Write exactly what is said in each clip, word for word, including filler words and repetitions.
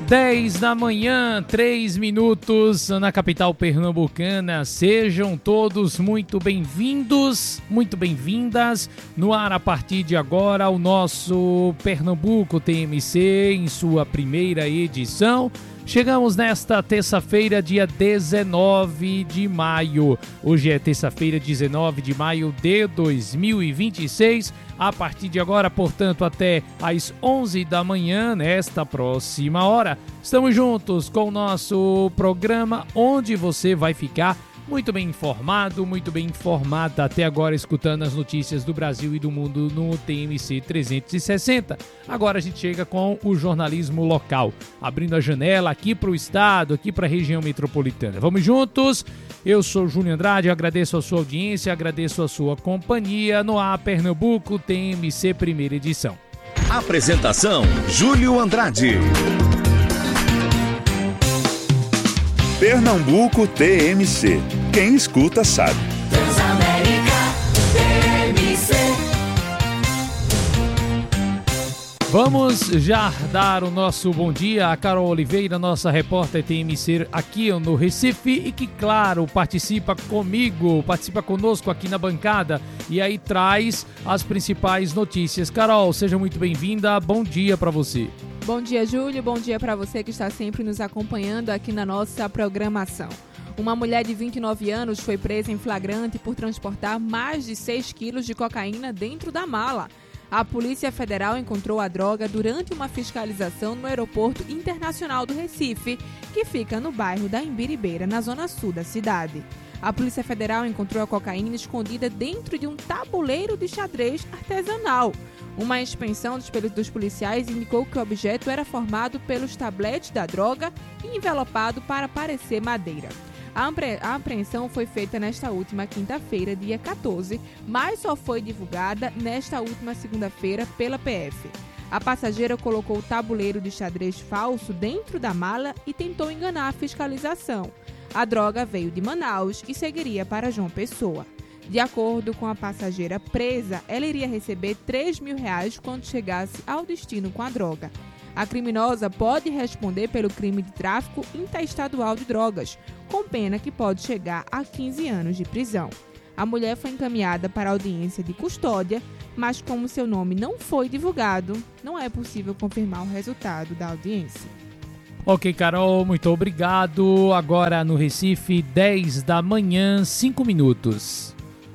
dez da manhã, três minutos na capital pernambucana. Sejam todos muito bem-vindos, muito bem-vindas. No ar, a partir de agora, o nosso Pernambuco T M C em sua primeira edição. Chegamos nesta terça-feira, dia dezenove de maio. Hoje é terça-feira, dezenove de maio de dois mil e vinte e seis. A partir de agora, portanto, até às onze da manhã, nesta próxima hora, estamos juntos com o nosso programa, onde você vai ficar muito bem informado, muito bem informada até agora, escutando as notícias do Brasil e do mundo no T M C trezentos e sessenta. Agora a gente chega com o jornalismo local, abrindo a janela aqui para o estado, aqui para a região metropolitana. Vamos juntos? Eu sou Júlio Andrade, agradeço a sua audiência, agradeço a sua companhia no ar Pernambuco T M C primeira edição. Apresentação, Júlio Andrade. Pernambuco T M C. Quem escuta sabe. Transamérica T M C. Vamos já dar o nosso bom dia a Carol Oliveira, nossa repórter T M C aqui no Recife e que, claro, participa comigo, participa conosco aqui na bancada e aí traz as principais notícias. Carol, seja muito bem-vinda, bom dia para você. Bom dia, Júlio. Bom dia para você que está sempre nos acompanhando aqui na nossa programação. Uma mulher de vinte e nove anos foi presa em flagrante por transportar mais de seis quilos de cocaína dentro da mala. A Polícia Federal encontrou a droga durante uma fiscalização no Aeroporto Internacional do Recife, que fica no bairro da Imbiribeira, na zona sul da cidade. A Polícia Federal encontrou a cocaína escondida dentro de um tabuleiro de xadrez artesanal. Uma inspeção dos peritos policiais indicou que o objeto era formado pelos tabletes da droga e envelopado para parecer madeira. A apreensão foi feita nesta última quinta-feira, dia quatorze, mas só foi divulgada nesta última segunda-feira pela P F. A passageira colocou o tabuleiro de xadrez falso dentro da mala e tentou enganar a fiscalização. A droga veio de Manaus e seguiria para João Pessoa. De acordo com a passageira presa, ela iria receber três mil reais quando chegasse ao destino com a droga. A criminosa pode responder pelo crime de tráfico interestadual de drogas, com pena que pode chegar a quinze anos de prisão. A mulher foi encaminhada para a audiência de custódia, mas como seu nome não foi divulgado, não é possível confirmar o resultado da audiência. Ok, Carol, muito obrigado. Agora no Recife, dez da manhã, cinco minutos.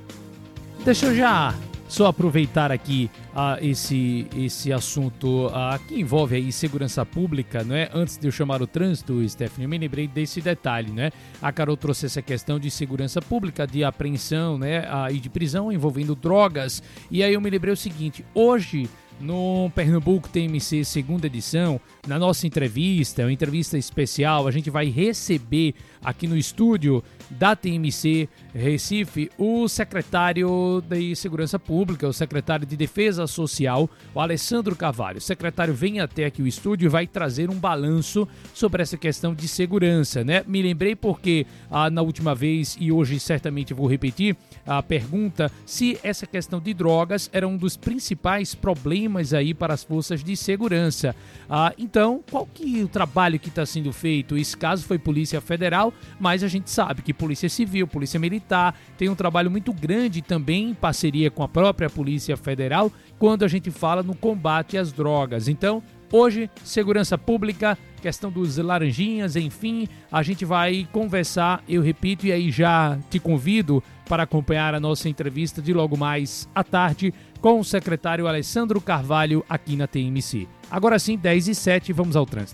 Deixa eu já só aproveitar aqui uh, esse, esse assunto uh, que envolve aí segurança pública, não é? Antes de eu chamar o trânsito, Stephanie, eu me lembrei desse detalhe, né? A Carol trouxe essa questão de segurança pública, de apreensão, né? Uh, e de prisão envolvendo drogas. E aí eu me lembrei o seguinte, hoje no Pernambuco T M C segunda edição, na nossa entrevista, uma entrevista especial, a gente vai receber aqui no estúdio da T M C Recife o secretário de Segurança Pública, o secretário de Defesa Social, o Alessandro Carvalho. O secretário vem até aqui o estúdio e vai trazer um balanço sobre essa questão de segurança, né? Me lembrei porque ah, na última vez, e hoje certamente vou repetir, a pergunta se essa questão de drogas era um dos principais problemas aí para as forças de segurança. Ah, então, qual que é o trabalho que está sendo feito? Esse caso foi Polícia Federal, mas a gente sabe que Polícia Civil, Polícia Militar tem um trabalho muito grande também em parceria com a própria Polícia Federal quando a gente fala no combate às drogas. Então, hoje, segurança pública, questão dos laranjinhas, enfim, a gente vai conversar, eu repito, e aí já te convido para acompanhar a nossa entrevista de logo mais à tarde com o secretário Alessandro Carvalho aqui na T M C. Agora sim, dez e sete, vamos ao trânsito.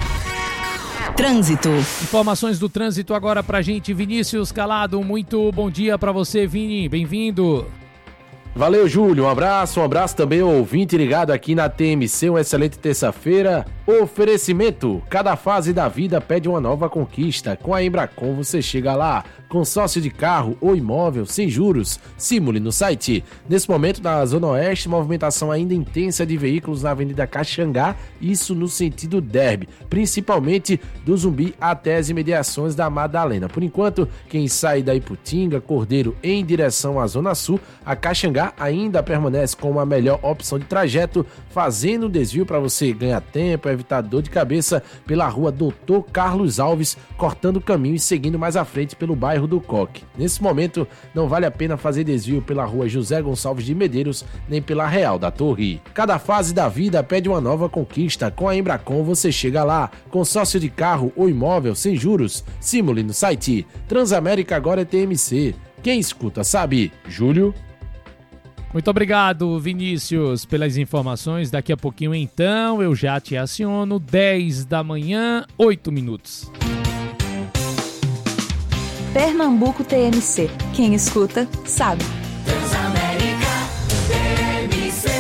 Trânsito. Informações do trânsito agora pra gente, Vinícius Calado, muito bom dia pra você, Vini, bem-vindo. Valeu, Júlio, um abraço, um abraço também ao ouvinte ligado aqui na T M C, uma excelente terça-feira. Oferecimento, cada fase da vida pede uma nova conquista. Com a Embracon você chega lá. Consórcio de carro ou imóvel sem juros, simule no site. Nesse momento, na Zona Oeste, movimentação ainda intensa de veículos na Avenida Caxangá, isso no sentido Derby, principalmente do Zumbi até as imediações da Madalena. Por enquanto, quem sai da Iputinga, Cordeiro em direção à Zona Sul, a Caxangá Guarujá ainda permanece como a melhor opção de trajeto, fazendo um desvio para você ganhar tempo, evitar dor de cabeça pela rua Doutor Carlos Alves, cortando o caminho e seguindo mais à frente pelo bairro do Coque. Nesse momento, não vale a pena fazer desvio pela rua José Gonçalves de Medeiros, nem pela Real da Torre. Cada fase da vida pede uma nova conquista. Com a Embracon você chega lá. Consórcio de carro ou imóvel sem juros. Simule no site. Transamérica agora é T M C. Quem escuta sabe. Júlio. Muito obrigado, Vinícius, pelas informações. Daqui a pouquinho, então, eu já te aciono. dez da manhã, oito minutos. Pernambuco T M C. Quem escuta sabe. Transamérica T M C.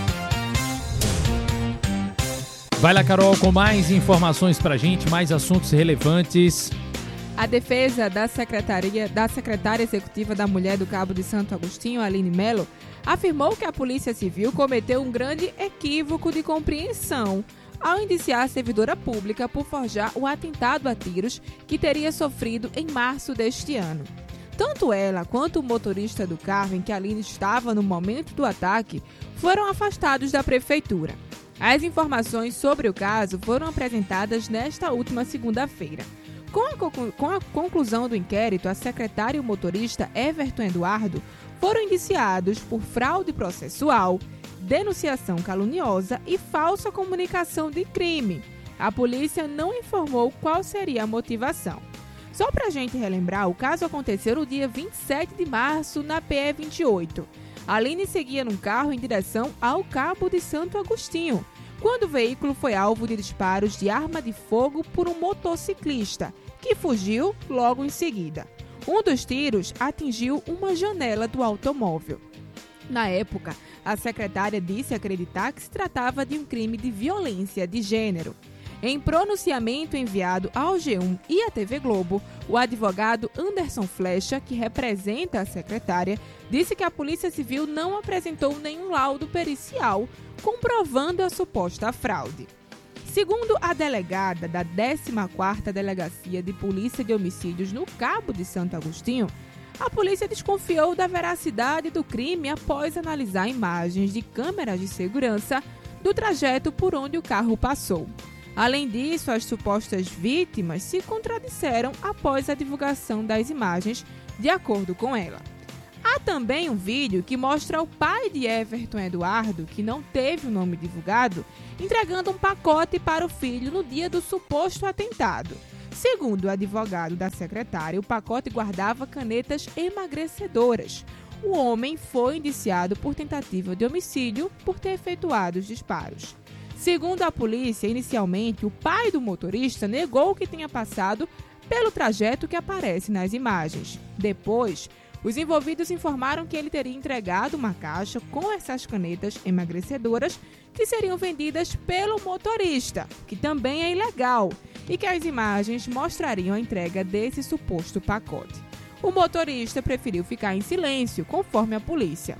Vai lá, Carol, com mais informações pra gente, mais assuntos relevantes. A defesa da secretaria, da secretária executiva da Mulher do Cabo de Santo Agostinho, Aline Mello, afirmou que a Polícia Civil cometeu um grande equívoco de compreensão ao indiciar a servidora pública por forjar o atentado a tiros que teria sofrido em março deste ano. Tanto ela quanto o motorista do carro em que Aline estava no momento do ataque foram afastados da prefeitura. As informações sobre o caso foram apresentadas nesta última segunda-feira. Com a, conclu- com a conclusão do inquérito, a secretária e o motorista Everton Eduardo foram indiciados por fraude processual, denunciação caluniosa e falsa comunicação de crime. A polícia não informou qual seria a motivação. Só para a gente relembrar, o caso aconteceu no dia vinte e sete de março, na P E vinte e oito. Aline seguia num carro em direção ao Cabo de Santo Agostinho, quando o veículo foi alvo de disparos de arma de fogo por um motociclista, que fugiu logo em seguida. Um dos tiros atingiu uma janela do automóvel. Na época, a secretária disse acreditar que se tratava de um crime de violência de gênero. Em pronunciamento enviado ao G um e à T V Globo, o advogado Anderson Flecha, que representa a secretária, disse que a Polícia Civil não apresentou nenhum laudo pericial comprovando a suposta fraude. Segundo a delegada da décima quarta Delegacia de Polícia de Homicídios no Cabo de Santo Agostinho, a polícia desconfiou da veracidade do crime após analisar imagens de câmeras de segurança do trajeto por onde o carro passou. Além disso, as supostas vítimas se contradisseram após a divulgação das imagens, de acordo com ela. Há também um vídeo que mostra o pai de Everton Eduardo, que não teve o nome divulgado, entregando um pacote para o filho no dia do suposto atentado. Segundo o advogado da secretária, o pacote guardava canetas emagrecedoras. O homem foi indiciado por tentativa de homicídio por ter efetuado os disparos. Segundo a polícia, inicialmente, o pai do motorista negou que tenha passado pelo trajeto que aparece nas imagens. Depois, os envolvidos informaram que ele teria entregado uma caixa com essas canetas emagrecedoras que seriam vendidas pelo motorista, que também é ilegal, e que as imagens mostrariam a entrega desse suposto pacote. O motorista preferiu ficar em silêncio, conforme a polícia.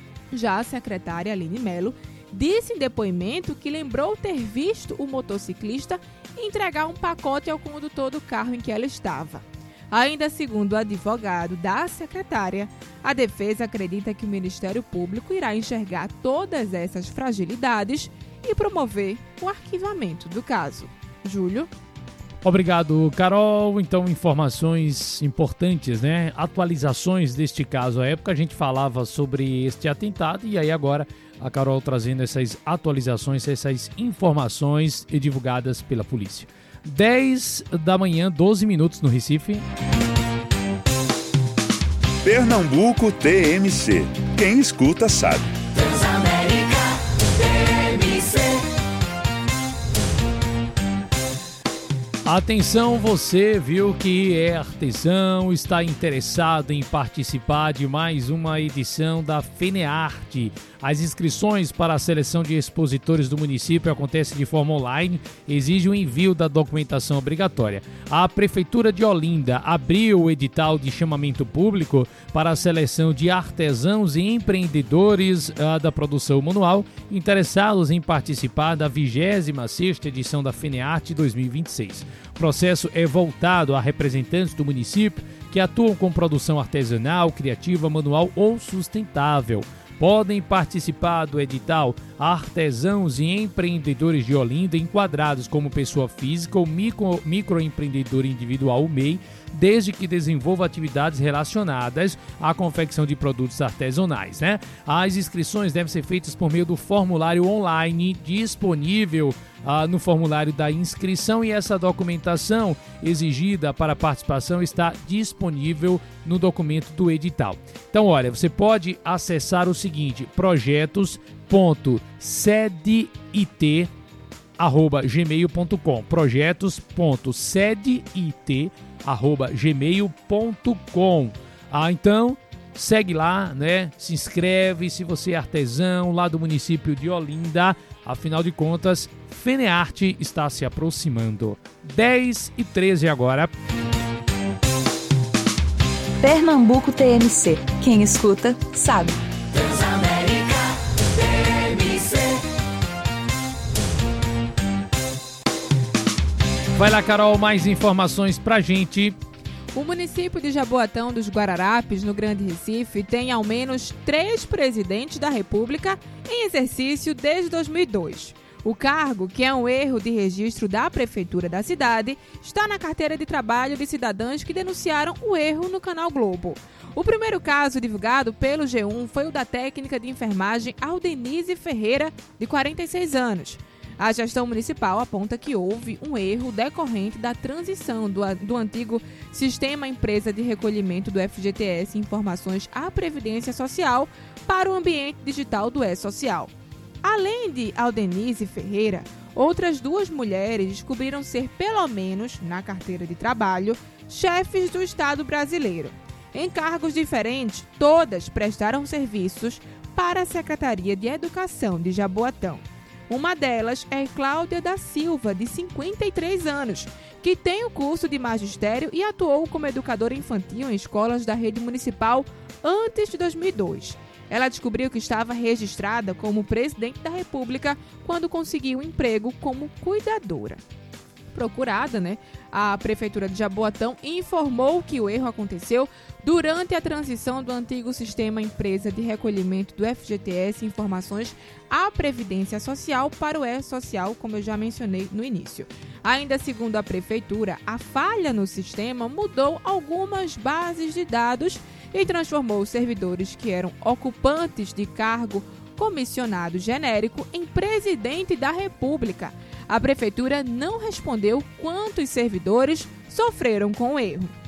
Já a secretária Aline Mello disse em depoimento que lembrou ter visto o motociclista entregar um pacote ao condutor do carro em que ela estava. Ainda segundo o advogado da secretária, a defesa acredita que o Ministério Público irá enxergar todas essas fragilidades e promover o arquivamento do caso. Júlio? Obrigado, Carol. Então, informações importantes, né? Atualizações deste caso. À época a gente falava sobre este atentado e aí agora a Carol trazendo essas atualizações, essas informações divulgadas pela polícia. dez da manhã, doze minutos no Recife. Pernambuco T M C. Quem escuta sabe. Transamérica T M C. Atenção, você viu que é artesão, está interessado em participar de mais uma edição da FENEARTE. As inscrições para a seleção de expositores do município acontecem de forma online, exige o envio da documentação obrigatória. A Prefeitura de Olinda abriu o edital de chamamento público para a seleção de artesãos e empreendedores uh, da produção manual interessados em participar da vigésima sexta edição da FENEARTE dois mil e vinte e seis. O processo é voltado a representantes do município que atuam com produção artesanal, criativa, manual ou sustentável. Podem participar do edital artesãos e empreendedores de Olinda enquadrados como pessoa física ou micro, microempreendedor individual, M E I, desde que desenvolva atividades relacionadas à confecção de produtos artesanais, né? As inscrições devem ser feitas por meio do formulário online disponível ah, no formulário da inscrição, e essa documentação exigida para a participação está disponível no documento do edital. Então, olha, você pode acessar o seguinte: projetos ponto sedit arroba gmail ponto com, projetos ponto sedit arroba gmail ponto com. Ah, então segue lá, né? Se inscreve se você é artesão lá do município de Olinda. Afinal de contas, FENEARTE está se aproximando. dez e treze agora. Pernambuco T M C. Quem escuta, sabe. Transamérica T M C. Vai lá, Carol, mais informações pra gente. O município de Jaboatão dos Guararapes, no Grande Recife, tem ao menos três presidentes da República em exercício desde dois mil e dois. O cargo, que é um erro de registro da prefeitura da cidade, está na carteira de trabalho de cidadãos que denunciaram o erro no Canal Globo. O primeiro caso divulgado pelo G um foi o da técnica de enfermagem Aldenise Ferreira, de quarenta e seis anos. A gestão municipal aponta que houve um erro decorrente da transição do, do antigo Sistema Empresa de Recolhimento do F G T S Informações à Previdência Social para o ambiente digital do E-Social. Além de Aldenise Ferreira, outras duas mulheres descobriram ser, pelo menos na carteira de trabalho, chefes do Estado brasileiro. Em cargos diferentes, todas prestaram serviços para a Secretaria de Educação de Jaboatão. Uma delas é Cláudia da Silva, de cinquenta e três anos, que tem o curso de magistério e atuou como educadora infantil em escolas da rede municipal antes de dois mil e dois. Ela descobriu que estava registrada como presidente da República quando conseguiu um emprego como cuidadora. Procurada, né, a Prefeitura de Jaboatão informou que o erro aconteceu durante a transição do antigo Sistema Empresa de Recolhimento do F G T S Informações à Previdência Social para o E-Social, como eu já mencionei no início. Ainda segundo a Prefeitura, a falha no sistema mudou algumas bases de dados e transformou os servidores que eram ocupantes de cargo comissionado genérico em presidente da República. A Prefeitura não respondeu quantos servidores sofreram com o erro.